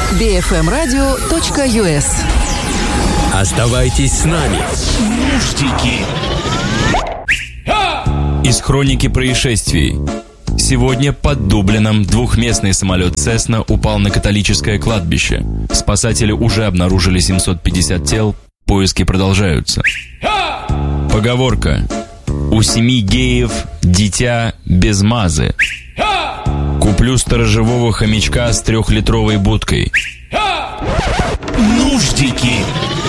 bfmradio.us. Оставайтесь с нами. Нуждики. Из хроники происшествий. Сегодня под Дублином двухместный самолет Cessna упал на католическое кладбище. Спасатели уже обнаружили 750 тел. Поиски продолжаются. Поговорка: у 7 геев дитя без мазы. Куплю сторожевого хомячка с 3-литровой будкой. Нуждики.